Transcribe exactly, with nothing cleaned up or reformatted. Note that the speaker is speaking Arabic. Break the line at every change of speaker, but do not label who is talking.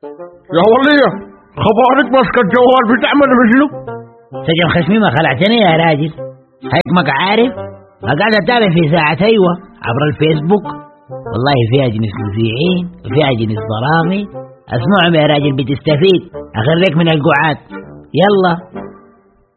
يا ولية خبرك ماسك الجوال بتعمل بشنو؟
سجن خشمي ما خلعتني يا راجل. هيكمك عارف ما قاعد اتابع في ساعة ايوه عبر الفيسبوك، والله فيها جنس مذيعين وفيها جنس ضرامي. اسمعهم يا راجل بتستفيد، اخليك من القعاد. يلا